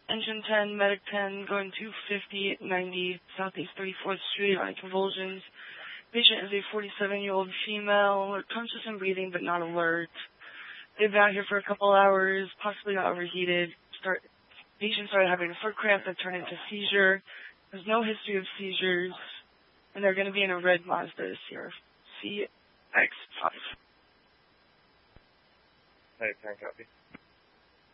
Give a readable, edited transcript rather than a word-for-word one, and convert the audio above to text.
Engine 10, Medic 10, going 250-90 Southeast 34th Street on convulsions. Patient is a 47-year-old female, conscious and breathing but not alert. They've been out here for a couple hours, possibly got overheated. Patient started having a foot cramp that turned into seizure. There's no history of seizures, and they're going to be in a red Mazda this year. CX5. Hey, can I copy?